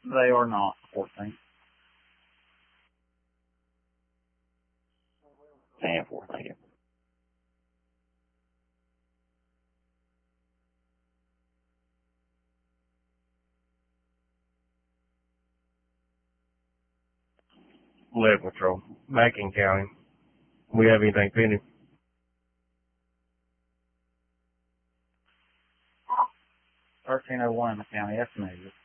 They are not 14. 10-4, thank you. Level Patrol, Macon County. We have anything pending? $1301 in the county estimated.